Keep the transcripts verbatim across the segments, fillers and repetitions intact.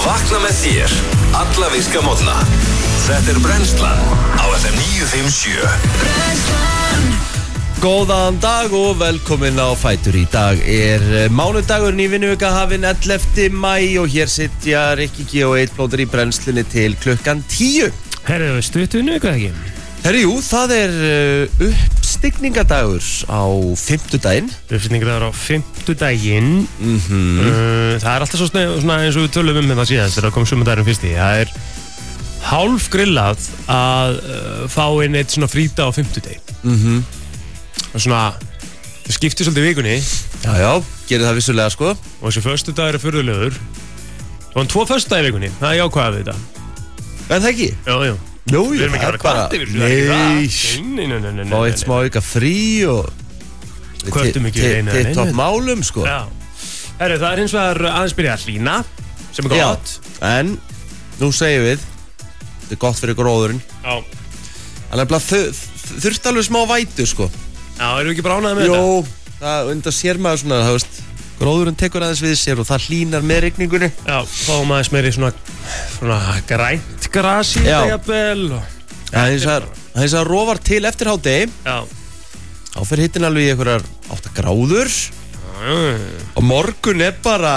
Vakna með þér alla virka morgna. Þetta er Brennslan á F M níu fimm sjö. Brennslan. Góðan dag og velkomin á Fætur. Í dag er mánudagurinn í vinnuvika hafinn ellefta maí og hér sitja Rikki G og Eid Blóter í brennslunni til klukkan tíu. Herðu, stutt vinnuvika ekki? Herri, jú, það er uh, uppstigningadagur á fimmtudaginn. Uppstigningadagur á fimmtudaginn. Mm-hmm. uh, Það er alltaf svo sne- svona eins og við tölum um þetta síðast þegar það kom sumardagurinn fyrsti. Það er hálf grillað að uh, fá inn eitt svona fríta á fimmtudegi. Mhm. Og svona, það skiptir svolítið í vikunni Já, já, gerir það vissulega sko. og þessi föstudagur er furðulegur. Það var tvo föstudagar í vikunni, það er jákvæða við þetta. Er það ekki? Jú, jú. Jú, Við jú, erum ekki það að er vera kvart yfir þessu, það er ekki það. Nei, nei, nei, nei, nei, Fá nei, eitt smá auka frí og Kvörtum ekki Ti- einu eða ti- neinu. Tipp-topp málum sko. Já. Herru, það er hins vegar aðeins byrjað að hlýna, sem er Já, gott. en nú segjum við þetta er gott fyrir gróðurinn. Já. Það er bara þurft alveg smá vætu sko. Já, erum við ekki bara ánægðir með þetta? Jó, það undan sér maður svona, það veist, gróðurinn tekur aðeins við sér og það hlýnar með rigningunni. Já, fáum aðeins meiri svona, svona grænt gras í Já. þetta jafnvel. og- Það er eins og það er eins og það rofar til eftir hádegi, Já. þá fer hittin alveg í einhverjar átta gráður Mm. og morgun er bara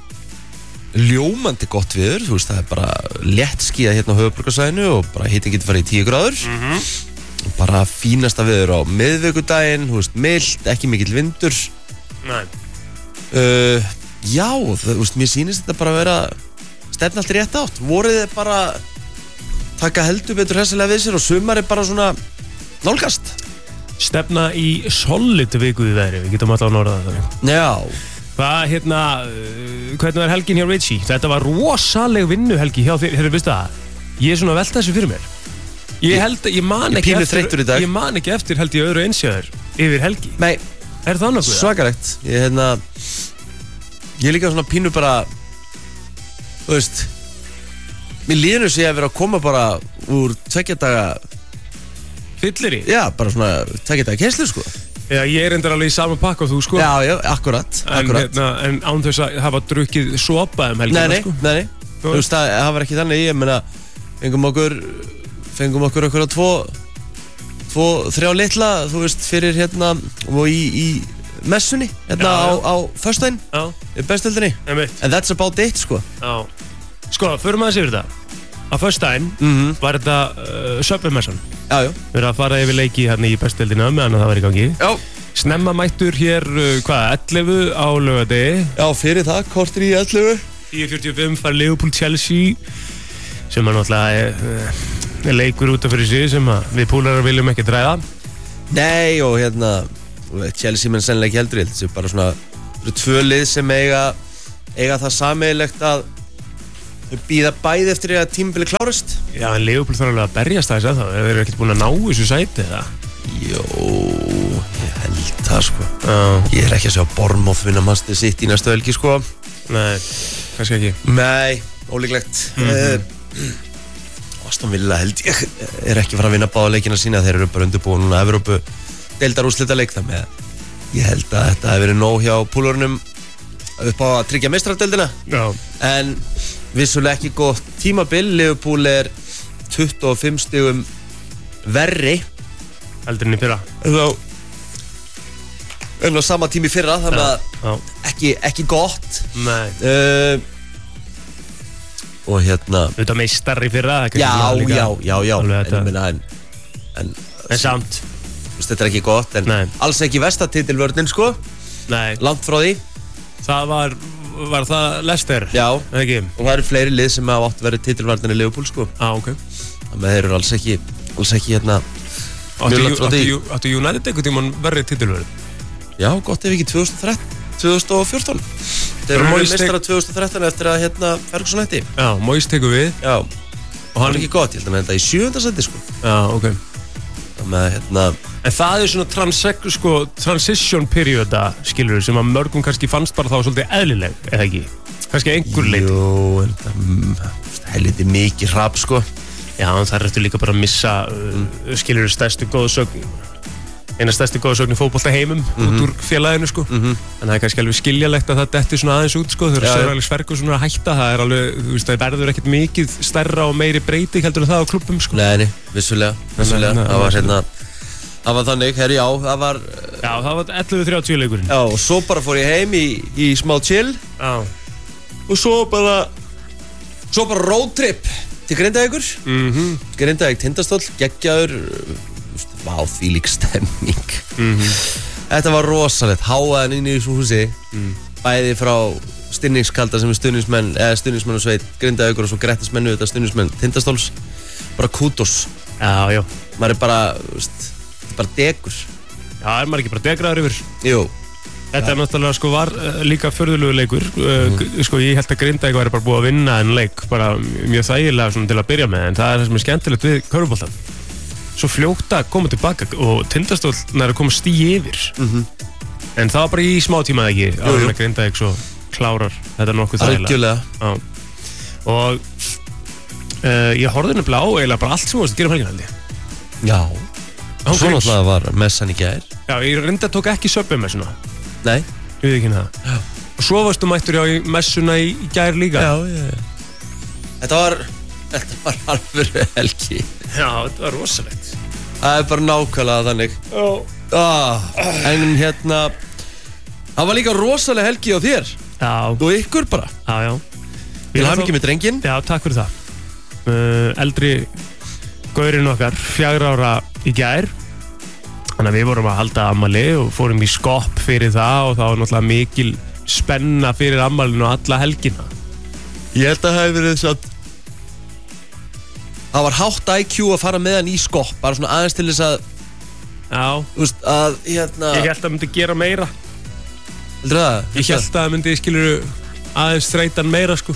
ljómandi gott viður, þú veist, það er bara létt skíða hérna á höfuðborgarsvæðinu og bara hittin getur farið í tíu gráður. Mhm. Og bara fínasta viður á miðvikudaginn, þú veist, mild, ekki mikill vindur. Nei. Uh, já, það, þú veist, mér sýnist þetta bara að vera stefna allt rétt átt. Vorið er bara taka heldur betur hressilega við sér og sumar er bara svona nálgast. Stefna í solid viku í veðri, við getum alltaf að norða það þannig. Já, Hvað, hérna, uh, hvernig var helgin hjá Richie? Þetta var rosaleg vinnuhelgi hjá þér, hefur vistu það? Ég er svona að velta þessu fyrir mér. Ég Ég- held, ég man ég ekki pínu eftir, þreyttur í dag. ég man ekki eftir held ég öðru einsjöður yfir helgi. nei, Er það nokkuð? svakalegt. Ég, hérna, ég er líka svona pínu bara, þú veist, mér líður sé að vera að koma bara úr tveggja daga, Fyllir í? já, bara svona tveggja daga keislu, sko. Já, ég er endur alveg í sama pakka og þú, sko. Já, já, akkurat, En, akkurat. hérna, en án þess að hafa drukkið sopa um helgina, Nei, nei, sko. nei, nei. Þú veist, það, það var ekki þannig, ég meina, fengum okkur, fengum okkur okkur að tvo, tvo, þrjá litla, þú veist, fyrir hérna, og í, í messunni, hérna Já, á, já. á föstudaginn, Já, í bestöldinni. einmitt. And that's about it, sko. Já. Sko, förum aðeins yfir þetta. Á föstudaginn Mhm. var þetta uh, Subway-messan. Já, já. Við erum að fara yfir leiki hérna í bestudeildina meðan það var í gangi. Já, Snemma mættur hér, uh, hvað, ellefu á laugardegi. já, fyrir það, kortir í ellefu. tíu fjörutíu og fimm fær Liverpool Chelsea, sem er náttúrulega er, er leikur út af fyrir sig sem að við púlarar viljum ekki dræða. Nei, og hérna, þú veit, Chelsea menn sennilega ekki heldur, þetta er bara svona, það eru tvö lið sem eiga, eiga það sameiginlegt að þau býða bæði eftir að tímabili klárast. Já, en Liverpool þarf alveg að berjast þess að það. Þeir eru ekkert búin að ná þessu sæti, eða? Jó, ég held það, sko. Já, Ég er ekki að sjá Bournemouth vinna Manchester City í næstu helgi, sko. nei, kannski ekki. Nei, ólíklegt. mm Mhm. uh, Aston Villa held ég er ekki fara að vinna báða leikina sína. Þeir eru bara undirbúin núna Evrópu deildarúrslita leik, þannig að ég held að þetta hefur verið nóg hjá púlurunum upp á að tryggja meistaradeildina. Já, En vissulega ekki gott tímabil. Liverpool er tuttugu og fimm stigum verri heldur henni fyrra. en þá en á sama tími í fyrra, þannig að Já, ekki, ekki gott. nei. uh, og hérna Þetta meistar í fyrra. það er kannski já, svona líka- já, já, já alveg en, þetta. ég meina, en, en En samt, þú veist, þetta er ekki gott, en Nei. alls ekki vestatitilvörnin, sko, nei. langt frá því. Það var, var það Leicester? Já, Eða ekki? og það eru fleiri lið sem hafa átt verið titilvörnin í Liverpool, sko. Á, ok. Þannig að þeir eru alls ekki alls ekki hérna Áttu, Mjög langt frá því. áttu, áttu United einhvern tímann verið titilverð? já, gott ef ekki tvö þúsund og þrettán tvö þúsund og fjórtán. Þeir eru Moyes meistara tvö þúsund og þrettán eftir að hérna Ferguson hætti. Já, Moyes tekur við. Já, Og það hann er ekki gott, ég held að með þetta í sjöunda seti, sko. Já, ok. Þannig að hérna En það er svona transe- sko, transition perioda, skilur sem að mörgum kannski fannst bara þá svolítið eðlileg, eða ekki? Kannski einhver leiti. jú, en það mm, helviti mikið hrap, sko. Já, en það ertu líka bara að missa, uh, skilur stærstu góðsögn eina stærsti góðsögn í fótbolta heimum Mhm. út úr félaginu sko Mhm. en það er kannski alveg skiljalegt að það detti svona aðeins út sko þegar Já, Sir já. Alex Ferguson er að hætta það er alveg, þú veist, það verður ekkert mikið stærra og meiri breyti heldur en það á klubbum sko Nei, nei, vissulega, vissulega Nei, nei, Það var nei. hérna Það var þannig, herri, já, það var Já, það var ellefu þrjátíu leikurinn Já, og svo bara fór ég heim í, í smá chill Já, Og svo bara Svo bara roadtrip til Grindavíkur mhm, Grindavík Tindastóll, geggjaður Vá, þvílík stemming mhm Þetta var rosalegt, háaðan inn í þessu húsi Mm. Bæði frá stinningskalda sem er stunningsmenn Eða stunningsmenn og sveit Grindavíkur og svo grettismennu Þetta stunningsmenn Tindastóls Bara kútos Já, já, Maður er bara, veist, bara degur já, er maður ekki bara degraður yfir Jú, Þetta er náttúrulega sko var uh, líka förðulegu leikur uh, mm. Sko ég held að Grindavík væri bara búið að vinna en leik bara mjög þægilega svona til að byrja með en það er það sem er skemmtilegt við körfuboltan Svo fljóta að koma tilbaka og Tindastóll nær að koma stíi yfir Mhm. En það var bara í smá tíma ekki Jú, áður jú. en að Grindavík svo klárar þetta nokkuð þægilega algjörlega Já. Og uh, ég horfði nefnilega á eiginlega bara allt sem varst að gera um helgina held ég Já, Án svo gríns. náttúrulega var messan í gær Já, ég reynda tók ekki söpum með svona Nei Ég veit ekki það Já. Og svo varstu mættur á í messuna í, í gær líka Já, já, já Þetta var, þetta var alveg helgi Já, þetta var rosalegt Það er bara nákvæmlega þannig Já ah, En hérna Það var líka rosaleg helgi á þér Já, Og ykkur bara já, já Til hamingi með drenginn Já, takk fyrir það uh, Eldri gaurinn okkar, fjögra ára í gær Þannig að við vorum að halda ammali og fórum í skopp fyrir það og það var náttúrulega mikil spenna fyrir ammalinu alla helgina Ég held að það hefði verið satt Það var hátt I Q að fara með hann í skopp Bara svona aðeins til þess að Já, Þú veist að hérna ég held að það myndi gera meira Heldur það? Ég held að það myndi, skilur, aðeins þreytan meira, sko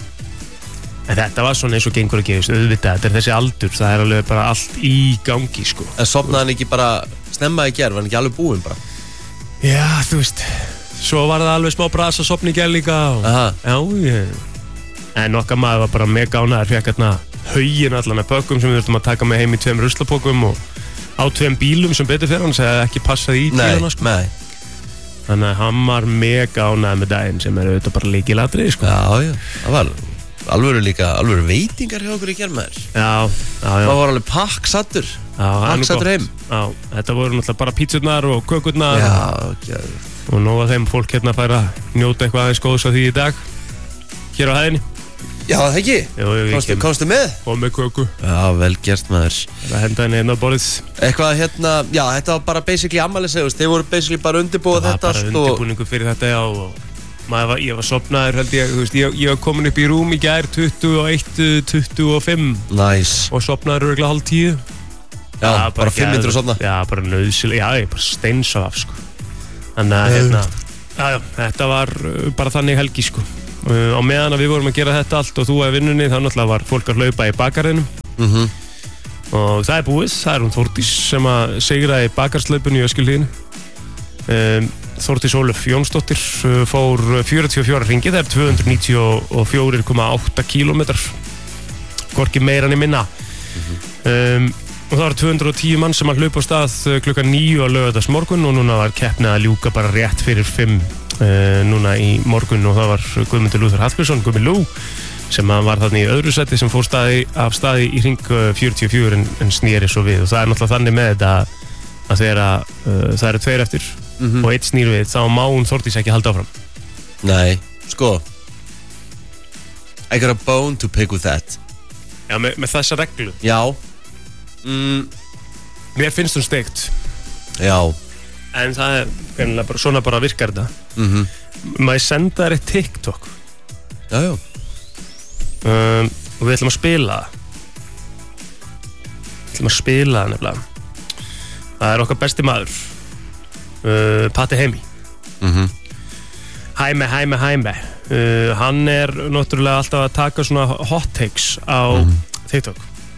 En þetta var svona eins og gengur að gefist, auðvitað, þetta er þessi aldur, það er alveg bara allt í gangi, sko En sopnaði hann ekki bara snemma í gerð Var hann ekki alveg búinn bara Já, þú veist, svo var það alveg smá bras að sopna í gær líka og... Aha. Já, ég En okkar maður var bara mega ánæður, fekk hérna haugin allan af bökum sem við þurftum að taka með heim í tveim ruslapókum og á tveim bílum sem betur fyrir hann sem ekki passaði í Nei, bílana, sko nei Þannig að hann var mega ánæður með daginn sem er auðvitað bara líkilatrið, sko Já, já, það var alvöru líka, alvöru veitingar hjá okkur í germaður Já, já, já Það var alveg pakk sattur Já, það er nú Pakk sattur gott. heim Já, þetta voru náttúrulega bara pítsurnar og kökurnar Já, já og nóg að þeim fólk hérna fær að njóta eitthvað aðeins góðs af því í dag hér á hæðinni Já, það ekki Jú, jú, ég Komstu, kem komstu með? og með köku Já, vel gert maður það henda henni inn á borðið Eitthvað hérna, já, þetta var bara basically ammælisegust Þeir voru basically bara undirbúið það var þetta bara allt og undirbúningu fyrir þetta já og maður var, ég var sopnaður held ég, þú veist, ég, ég var komin upp í rúm í gær tuttugu og eitt, tuttugu og fimm Nice og sopnaður örgulega hálf tíu Já, Já, bara fimm minnur að sofna Já, bara nöðsilega, já, ég bara steinsaf af, sko Þannig að, hérna, já, já, þetta var uh, bara þannig helgi, sko uh, Á meðan að við vorum að gera þetta allt og þú að vinnunni, þá náttúrulega var fólk að hlaupa í bakarðinum Mhm. Og það er búið, það er hún Þórdís sem að sigraði bakarslaupunni í Öskjuhlíðinu um, Þórdís Ólöf Jónsdóttir uh, fór fjörutíu og fjóra hringi, það er tvö hundruð níutíu og fjögur komma átta kílómetrar Hvorki meira niður minna um, Og það var tvö hundruð og tíu mann sem að hlaupa á stað uh, klukkan níu á laugardagsmorgun og núna var keppnið að ljúka bara rétt fyrir fimm uh, núna í morgun og það var Guðmundur Lúþór Hallbjörnsson, Guðmi Lú sem að var þarna í öðru sæti sem fór staði af staði í hring uh, fjörutíu og fjögur en, en snýri svo við og það er náttúrulega þannig með þetta að þegar að, uh, það eru tveir eftir Mhm. og eitt snýr við þá má hún Þórdís ekki halda áfram Nei, sko I got a bone to pick with that Já, með, með þessa reglu Já mm, Mér finnst hún steikt Já en það er greinilega bara, svona bara virkar þetta Mhm. Má ég senda þér eitt TikTok Já, já um, og við ætlum að spila það Við ætlum að spila það nefnilega Það er okkar besti maður uh, Patti Hemi Mhm. Hæmi, hæmi, hæmi uh, Hann er náttúrulega alltaf að taka svona hot takes á TikTok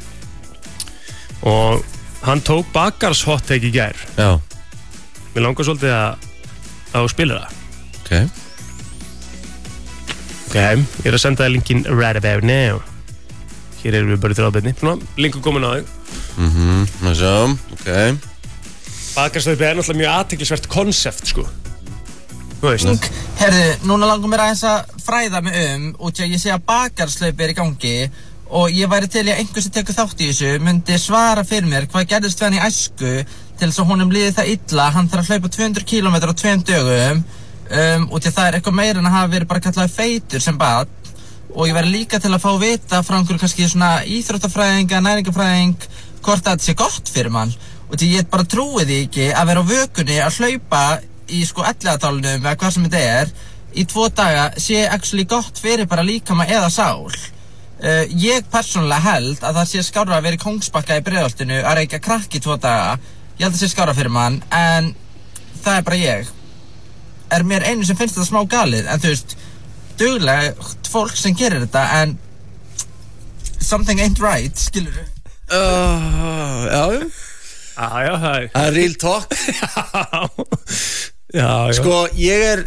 og hann tók Bakars hot take í gær Já Mér langar svolítið að að spila það Ok Ok, ég er að senda þér linkin right about now Hér erum við bara í þráðbeinni Svona, linkur komin á þig Mhm. Næsjá Ok Bakarslaupið er náttúrulega mjög athyglisvert konsept, sko. Þú veist. Herðu, núna langar mér aðeins að fræða mig um út í að ég sé að bakarslaupið er í gangi og ég væri til í að einhver sem tekur þátt í þessu myndi svara fyrir mér hvað gerðist við hann í æsku til þess að honum líði það illa, hann þarf að hlaupa tvö hundruð kílómetra á tveim dögum um, út í að það er eitthvað meira en að hafa verið bara kallaði feitur sem barn og ég væri líka til að fá að vita frá einhverju kannski svona íþróttafræðinga, næringafræðing hvort þetta sé gott fyrir mann og því ég bara trúi því ekki að vera á vökunni að hlaupa í sko elliðatalunum eða hvað sem þetta er í tvo daga sé actually gott fyrir bara líkama eða sál. Uh, ég persónulega held að það sé skárra að vera í Kóngsbakka í Breiðholtinu að reykja krakk í tvo daga. Ég held að það sé skárra fyrir mann, en það er bara ég. Er mér einu sem finnst þetta smá galið, en þú veist, duglegt fólk sem gerir þetta, en something ain't right, skilur þú? Uh, já, já. Já, já, það er... Það er real talk. já, já. Sko, ég er...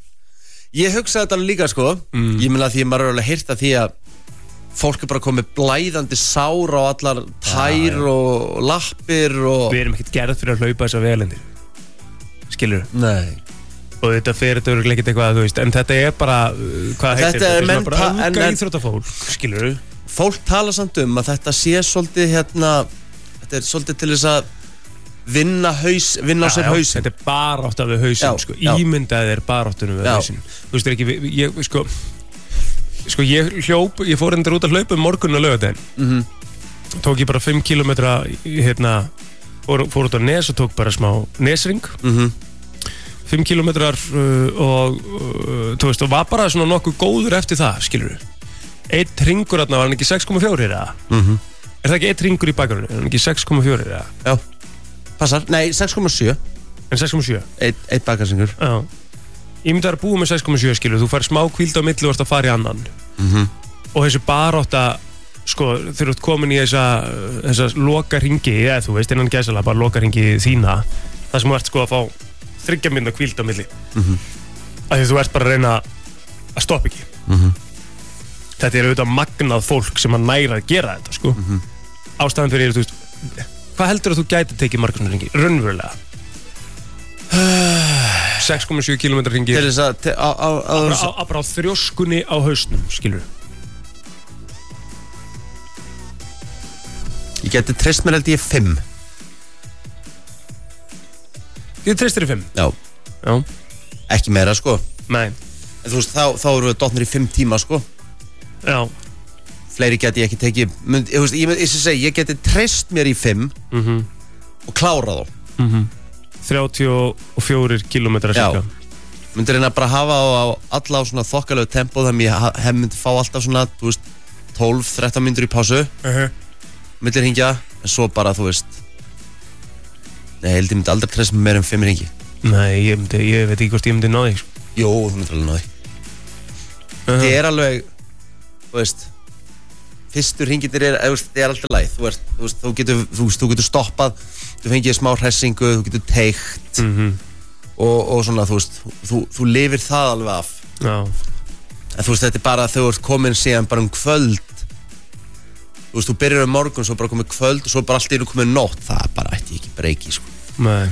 Ég hugsa þetta líka, sko. Mm. Ég meina því að maður er alveg heyrt að því að fólk er bara komið blæðandi sár á allar tær já, já. Og lappir og... Við erum ekkert gerð fyrir að hlaupa þessar vegalendir. Skilur þú? Nei. Og þetta fyrir þetta eru ekkert eitthvað, þú veist, en þetta er bara, hvað heitir þetta? Þetta er bara unga íþróttafólk, skilur þú? Fólk tala samt um að þetta sé svolítið hérna, þetta er svolítið til þess að vinna haus, vinna á sér hausinn. Þetta er barátta við hausinn, sko. Ímyndaði er baráttunum við hausinn. Þú veist, ekki, ég, sko, sko, ég hljóp, ég fór endur út að hlaupa um morgun og laugardaginn. Mhm. Tók ég bara fimm kílómetra, hérna, fór, fór út á nes og tók bara smá nesring. Mhm. fimm kílómetrar uh, og, uh, þú veist, og var bara svona nokkuð góður eftir það, skilur þú? Eitt ringur þarna, var hann ekki sex komma fjögur eða? Mhm. Er það ekki eitt ringur í bakgrunni? Er hann ekki sex komma fjögur eða? Já. Passar. Nei, sex komma sjö. En sex komma sjö? Eitt, eitt bakarsingur. Já. Ég myndi að búa með sex komma sjö, skilur, þú fær smá hvíld á milli og varst að fara í annan. Mhm. Og þessi barátta, sko, þegar þú ert komin í þessa, þessa loka ringi, eða þú veist, innan gæsala, bara loka ringi þína, það sem þú ert sko að fá þriggja mínútna hvíld á milli. Mhm. Af því þú ert bara að reyna að stoppa ekki. Mhm. Þetta er auðvitað magnað fólk sem að næra að gera þetta, sko. Mhm. Ástæðan fyrir, þú veist, hvað heldur að þú gæti tekið margar svona ringi? Raunverulega? sex komma sjö kílómetra ringi. Til þess að... Til, á, á, á, á, á, bara á þrjóskunni á hausnum, skilur. Ég geti treyst mér held ég fimm. Getur treystir í fimm? Já. Já. Ekki meira, sko. Nei. En þú veist, þá, þá eru við dottnir í fimm tíma, sko. Já. Fleiri geti ég ekki tekið... Mynd, ég, ég, ég, ég, segi, ég geti treyst mér í fimm Mhm. og klára þá. Mhm. þrjátíu og fjórir kílómetrar cirka. Myndi reyna bara að hafa á, á alla á svona þokkalegu tempó þannig að ég hef myndi fá alltaf svona, þú veist, tólf til þrettán mínútur í pásu. Uh-huh. Myndi hringja, en svo bara, þú veist... Nei, ég held ég myndi aldrei treyst mér meir en fimm hringi. Nei, ég, myndi, ég veit ekki hvort ég myndi ná því. Jó, þú myndir alveg ná því. Uh-huh. Þetta er alveg, þú veist, fyrstu hringirnir er, þú veist, þetta er alltaf læð. Þú veist, þú veist, þú getur, þú veist, þú getur stoppað, þú fengið smá hressingu, þú getur teygt Mhm. og, og svona, þú veist, þú, þú lifir það alveg af. Já. En þú veist, þetta er bara að þú ert komin síðan bara um kvöld. Þú veist, þú byrjar um morgun, svo bara komið kvöld og svo bara allt í einu komið nótt. Það er bara ætti ég ekki breyki, sko. Nei.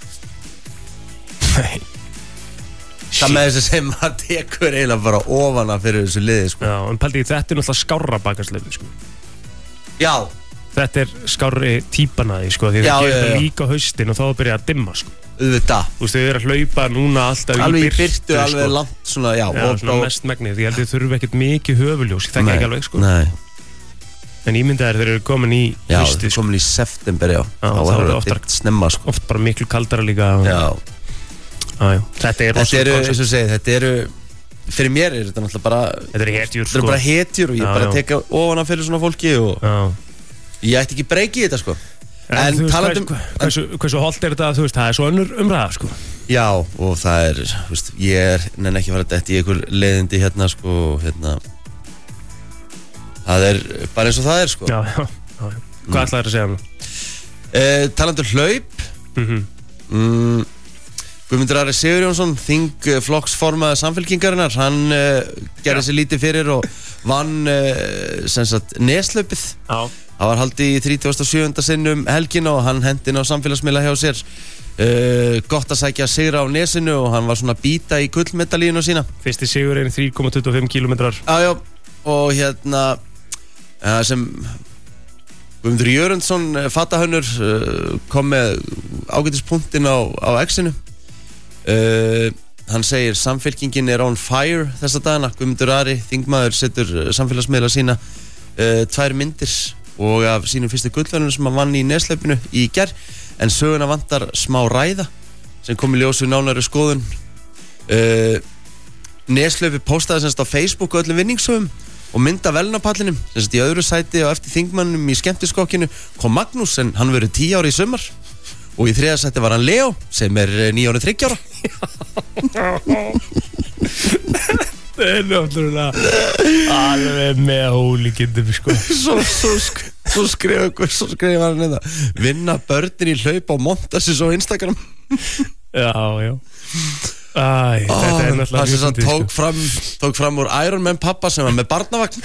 Nei. Það með þessi sem maður tekur eiginlega bara ofana fyrir þessu liði, sko. Já, en pældi, þetta er náttúrulega skárra bakarslaufi, sko. Já. Þetta er skárri típan að því, sko, því Já, það já, gerir já. þetta líka á haustin og þá byrja að dimma, sko. Auðvitað. Þú veist, þau eru að hlaupa núna alltaf Alveg í í byrtu, byrtu, alveg sko. langt svona, já. Já, og, svona og, mest megnið, því ég held ég þurfi ekkert mikið höfuljós, ég þekki Nei, ekki alveg, sko. Nei. En ímyndaðir þeir eru komin í Já, haustið, þú komin í september, já. Já, þá er það oftar- þetta snemma, sko. oft bara miklu kaldara líka. Já. Já, já. Þetta er Þetta eru, rosalega eins og segið, þetta eru, fyrir mér er þetta náttúrulega bara, Þetta er hetjur, þetta eru sko. bara hetjur og ég Já, bara já. teka ofana fyrir svona fólki og Já. ég ætti ekki breyki í þetta, sko. En, En þú veist, talandi um- hvað- hversu, hversu holt er þetta, þú veist, það er svo önnur umræða, sko. Já, og það er, þú veist, ég er, nenni ekki að fara þetta í einhver leiðindi hérna, sko, hérna, það er bara eins og það er, sko. Já, já, já, já. Hvað ætlaðir að segja nú? Uh, talandi um hlaup, Mhm. mm, Guðmundur Ari Sigurjónsson, þingflokksformaður Samfylkingarinnar, hann uh, gerði sér lítið fyrir og vann uh, sem sagt neslaupið Já. Það var haldið í þrítugasta og sjöunda sinnum helgina og hann hendi inn á samfélagsmiðla hjá sér uh, gott að sækja sigra á nesinu og hann var svona að bíta í gullmedalíuna sína. Fyrsti sigur er þrjú komma tuttugu og fimm kílómetrar. Já, já, og hérna uh, sem Guðmundur Jörundsson, fatahönnur, uh, kom með ágætispunktin á, á X-inu. Uh, hann segir samfélkingin er on fire þessa dagana. Guðmundur Ari, þingmaður, setur samfélagsmiðla sína uh, tvær myndir og af sínum fyrstu gullverðunum sem hann vann í neshlaupinu í gær, en söguna vantar smá ræða sem kom í ljósu nánari skoðun. uh, Neslaupi postaði semst á Facebook öllum vinningshöfum og mynda velunapallinum, semst í öðru sæti og eftir þingmannum í skemmtiskokkinu kom Magnús, en hann verið tíu ára í sumar, og í þriða sæti var hann Leo sem er níu ára þriggja ára. Það er náttúrulega alveg með ólíkindum sko. Svo, svo, sk svo skrifa svo skrifa hann þetta vinna börnin í hlaup og monta sér svo á Instagram. Já, já. Æ, Ó, þetta er náttúrulega það sem mjög það fyndið, tók fram tók fram úr Iron Man pappa sem var með barnavagn.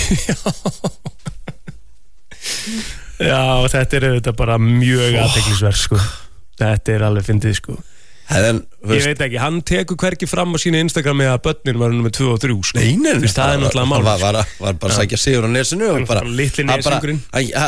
Já, þetta er auðvitað bara mjög athyglisvert sko. Þetta er alveg fyndið sko. Hefðan, Ég veit ekki, hann tekur hvergi fram á sínu Instagrami að börnin var nummer tvö og þrjú sko. Nei, nei, nei, það er náttúrulega mál. var, var, var bara að sækja sigur á nesinu og bara, litli nesingurinn.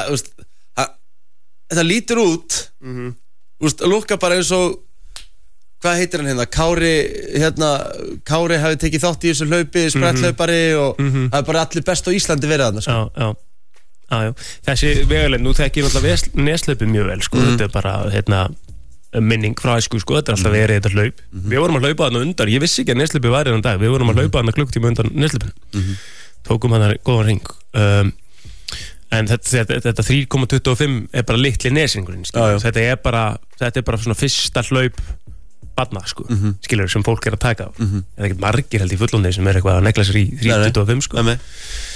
Þetta lítur út mm -hmm. úst, lúkka bara eins og hvað heitir hann hérna, Kári hérna, Kári hafi tekið þátt í þessu hlaupi spretthlaupari og mm -hmm. það er bara allir best á Íslandi verið þarna sko. Já, já, já, já. Þessi veguleg, nú þekki ég náttúrulega neshlaupið mjög vel sko. mm. Þetta er bara, hérna minning frá æsku, sko, þetta er alltaf verið þetta hlaup. mm -hmm. Við vorum að hlaupa þarna undan, ég vissi ekki að neshlaupi væri þennan dag, við vorum að hlaupa þarna klukktíma undan neshlaupinu. mm -hmm. Tókum hann góðan ring um, en þetta, þetta, þetta þrjú komma tuttugu og fimm er bara litli nesingurinn, þetta er bara þetta er bara svona fyrsta hlaup barna, sko, mm -hmm. skilur, sem fólk er að taka á. mm -hmm. Það er ekkert margir held í fullóndi sem er eitthvað að negla sér í þrjú komma tuttugu og fimm, sko. Nei.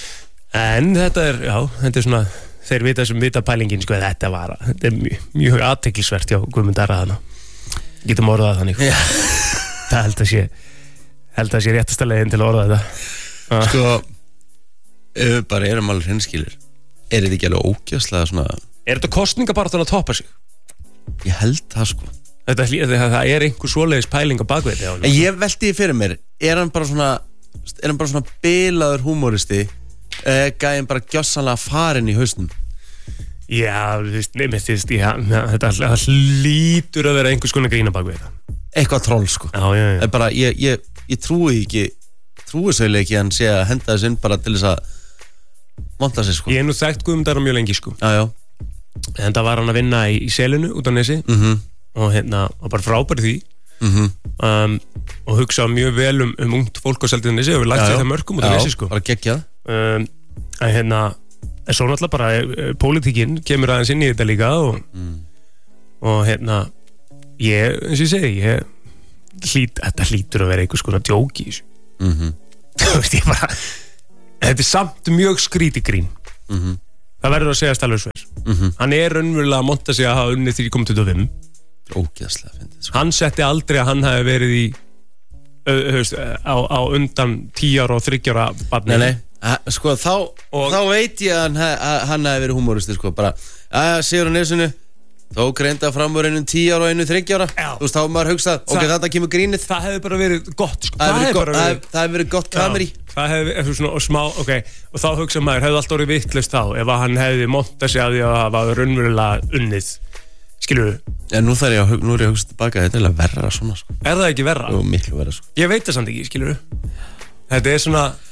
En þetta er, já, þetta er svona þeir vita sem vita pælingin, sko, þetta var þetta er mjög, mjög athyglisvert hjá Guðmund Ara þarna, getum orðað þannig. Yeah. Það held að sé held að sé réttasta leiðin til að orða þetta. ah. Sko ef við bara erum alveg hreinskilir, er þetta ekki alveg ógeðslega svona, er þetta kosningabaráttan að toppa sig? Ég held það, sko. Þetta, það, það er einhver svoleiðis pæling á bakvið þetta. En ég velti því fyrir mér, er hann bara svona er hann bara svona bilaður húmoristi, eða gæðin bara gjössanlega farin í hausnum? Já, þú veist, nefnist, þú veist, já, þetta það lítur að vera einhvers konar grína bak við þetta. Eitthvað troll, sko. Já, já, já. Bara, ég, ég, ég trúi ekki, trúi svolítið ekki að hann sé að henda þess inn bara til þess að monta sig, sko. Ég hef nú þekkt Guðmundar mjög lengi, sko. Já, já. En það var hann að vinna í, í selinu út á Nesi mm -hmm. og hérna, og bara frábæri því mm -hmm. um, og hugsa mjög vel um, um ungt fólk á Seltjarnarnesi Nesi og við lagt sér það mörgum út á Nesi, sko. Já, bara geggjað. Um, en hérna, en svo náttúrulega bara e, pólitíkin kemur aðeins inn í þetta líka og, mm. og hérna ég, eins og ég segi ég, hlít, þetta hlýtur að vera einhvers konar djók í þessu. mm -hmm. Þú veist, ég bara þetta er samt mjög skrítið grín. mm -hmm. Það verður að segja alveg sver. mm -hmm. Hann er raunverulega að monta sig að hafa unnið þrjú komma tuttugu og fimm. Ógeðslega fyndið, sko. Hann setti aldrei að hann hafi verið í ö, höfst, á, á undan tíu ára og þriggja ára barni. Nei, nei, ha, sko þá og þá veit ég að hann, að hann hafi verið humoristi, sko, bara að sigur á Nesinu þó greinda fram úr einum tíu ára og einum þriggja ára. Já. Þú veist, þá var maður hugsað, ok, þetta kemur grínið. Það hefði bara verið gott, sko. Það hefði verið, verið, hef verið gott kameri. Það hefði verið svona og smá, ok, og þá hugsað maður hefði alltaf orðið vitlaust þá ef hann hefði montað sig að því að það var raunverulega unnið, skilur við. En nú þarf ég að, nú er ég að hugsa tilbaka, þetta er alveg verra svona, sko. Er það ekki verra? Jú, miklu verra, sko. Ég veit það samt ekki, skilur við. Þetta er svona